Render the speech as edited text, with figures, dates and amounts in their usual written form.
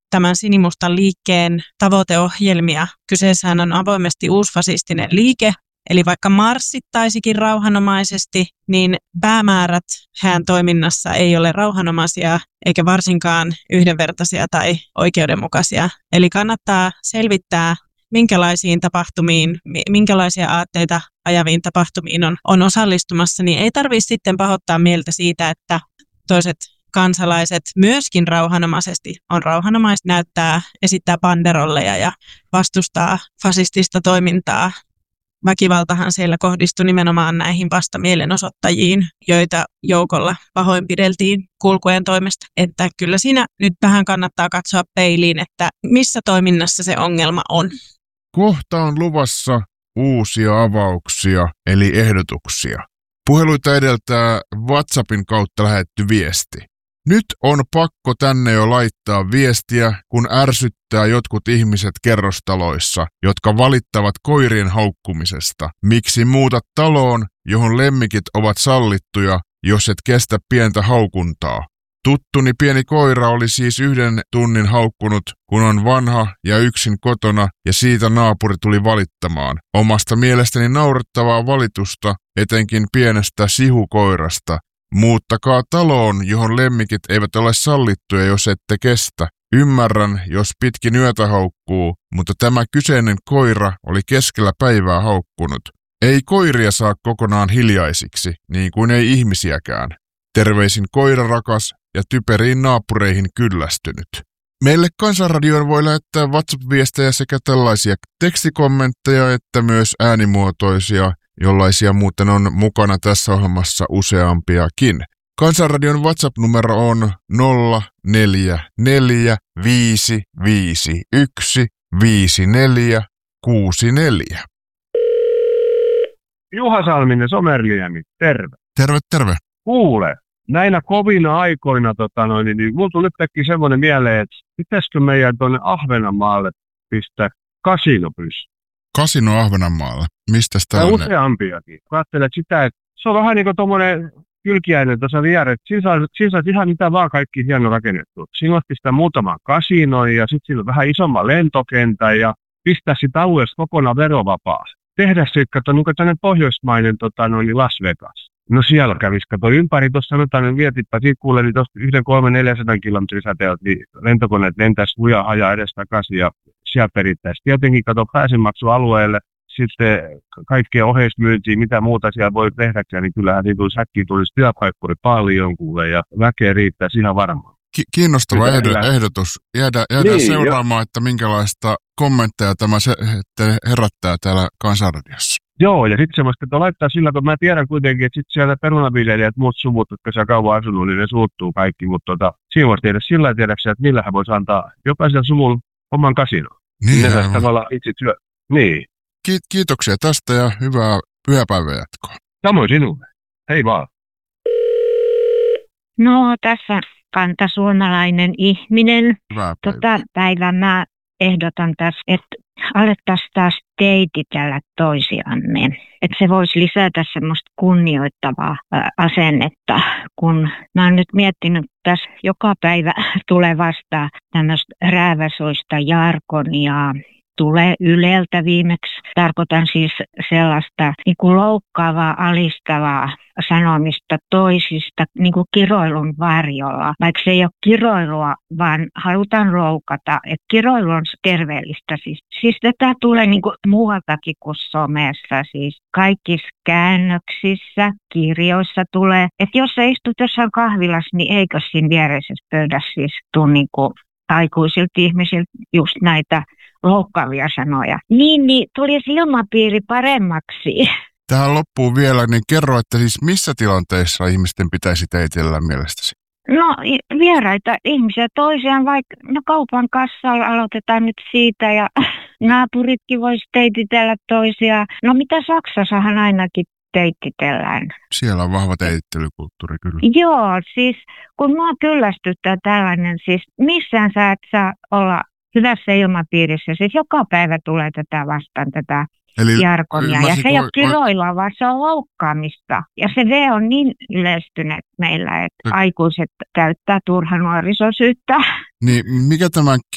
tämän sinimustan liikkeen tavoiteohjelmia. Kyseessähän on avoimesti uusfasistinen liike, eli vaikka marssittaisikin rauhanomaisesti, niin päämäärät heidän toiminnassa ei ole rauhanomaisia eikä varsinkaan yhdenvertaisia tai oikeudenmukaisia. Eli kannattaa selvittää, minkälaisiin tapahtumiin, minkälaisia aatteita ajaviin tapahtumiin on osallistumassa, niin ei tarvitse sitten pahoittaa mieltä siitä, että toiset kansalaiset myöskin rauhanomaisesti on rauhanomaista näyttää, esittää banderolleja ja vastustaa fasistista toimintaa. Väkivaltahan siellä kohdistui nimenomaan näihin vastamielenosoittajiin, joita joukolla pahoinpideltiin kulkueen toimesta. Että kyllä siinä nyt vähän kannattaa katsoa peiliin, että missä toiminnassa se ongelma on. Kohta on luvassa uusia avauksia, eli ehdotuksia. Puheluita edeltää WhatsAppin kautta lähetty viesti. Nyt on pakko tänne jo laittaa viestiä, kun ärsyttää jotkut ihmiset kerrostaloissa, jotka valittavat koirien haukkumisesta. Miksi muutat taloon, johon lemmikit ovat sallittuja, jos et kestä pientä haukuntaa? Tuttuni pieni koira oli siis 1 tunnin haukkunut, kun on vanha ja yksin kotona, ja siitä naapuri tuli valittamaan. Omasta mielestäni naurettavaa valitusta, etenkin pienestä sihukoirasta. Muuttakaa taloon, johon lemmikit eivät ole sallittuja, jos ette kestä. Ymmärrän, jos pitkin yötä haukkuu, mutta tämä kyseinen koira oli keskellä päivää haukkunut. Ei koiria saa kokonaan hiljaisiksi, niin kuin ei ihmisiäkään. Terveisin koirarakas ja typeriin naapureihin kyllästynyt. Meille Kansanradioon voi lähettää WhatsApp-viestejä sekä tällaisia tekstikommentteja että myös äänimuotoisia, jollaisia muuten on mukana tässä ohjelmassa useampiakin. Kansanradion WhatsApp-numero on 044 551 5464. Juha Salminen, Somerliemi, terve. Terve. Kuule, näinä kovina aikoina niin mulla tuli yhtäkkiä semmoinen mieleen, että pitäisikö meidän tuonne Ahvenanmaalle pistää kasino pystyyn? Kasino Ahvenanmaalla? Mistä sitä on? Useampiakin. Katselet sitä, että se on vähän niin kuin tuommoinen kylkiäinen tuossa vieressä. Siinä saisi ihan mitä vaan kaikki hieno rakennettu. Siinä voisi pistää muutaman kasinon ja sitten siinä on vähän isomman lentokentän ja pistää sitä alueesta kokonaan verovapaa. Tehdä se, kato, niin tämmöinen pohjoismainen Las Vegas. No siellä kävisi, kato ympäri, tuossa sanotaan, niin mietitpä, siitä kuulee, niin tuosta 1-300-400 kilometrin säteeltä, niin lentokoneet lentäisi lujaa ajaa edestakaisin ja siellä perittäisiin. Tietenkin, kato, pääsemaksualueelle, sitten kaikkea oheismyyntiä, mitä muuta siellä voi tehdäkään, niin kyllähän siitä tulisi työpaikkoja paljon kuule, ja väkeä riittäisi ihan varmaan. Kiinnostava ehdotus. Jäädään niin, seuraamaan, että minkälaista kommentteja tämä herättää täällä Kansanradiossa. Joo, ja sitten semmoista, että laittaa sillä, kun mä tiedän kuitenkin, että sitten siellä perunaviljelijät, muut suvut, jotka siellä kauan asunut, niin ne suuttuu kaikki, mutta siinä voisi tehdä sillä tiedäksä, että millä hän voisi antaa jokaisella suvulla oman kasinon. Niin, ne saisi tavallaan itse työ. Niin. Kiitoksia tästä ja hyvää pyhäpäivän jatkoa. Samoin sinulle. Hei vaan. No, tässä kantasuomalainen ihminen. Hyvää päivää. Päivän mä ehdotan tässä, että alettaisiin taas teititellä toisiamme. Että se voisi lisätä semmoista kunnioittavaa asennetta, kun mä oon nyt miettinyt, että tässä joka päivä tulee vastaan tämmöistä rääväsoista jargonia. Tulee Yleltä viimeksi. Tarkoitan siis sellaista niin kuin loukkaavaa, alistavaa sanomista toisista niin kuin kiroilun varjolla. Vaikka se ei ole kiroilua, vaan halutaan loukata. Et kiroilu on terveellistä. Siis tätä tulee niin kuin muualtakin kuin somessa. Siis kaikissa käännöksissä, kirjoissa tulee. Että jos sä istut jossain kahvilassa, niin eikö siinä viereisessä pöydässä siis tule niin kuin aikuisilta ihmisiltä just näitä loukkaavia sanoja. Niin tulisi ilmapiiri paremmaksi. Tähän loppuu vielä, niin kerro, että siis missä tilanteissa ihmisten pitäisi teitellä mielestäsi? No vieraita ihmisiä toisiaan, vaikka kaupan kassalla aloitetaan nyt siitä ja naapuritkin vois teititellä toisiaan. No mitä Saksassahan ainakin teititellään. Siellä on vahva teitittelykulttuuri kyllä. Joo, siis kun mua kyllästyttää tällainen, siis missään sä et saa olla hyvässä ilmapiirissä. Siis joka päivä tulee tätä vastaan, tätä jargonia. Ja se ei ole kiroilua, vaan se on loukkaamista. Ja se V on niin yleistynyt meillä, että aikuiset käyttää turha nuorisosyyttä. Niin mikä tämän